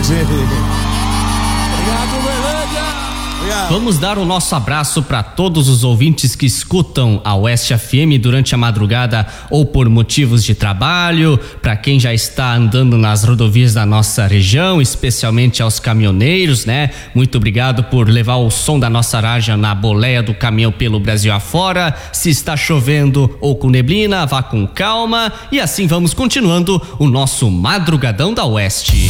gente. Obrigado, Berlândia. Vamos dar o nosso abraço para todos os ouvintes que escutam a Oeste FM durante a madrugada ou por motivos de trabalho, para quem já está andando nas rodovias da nossa região, especialmente aos caminhoneiros, né? Muito obrigado por levar o som da nossa rádio na boleia do caminhão pelo Brasil afora. Se está chovendo ou com neblina, vá com calma e assim vamos continuando o nosso Madrugadão da Oeste.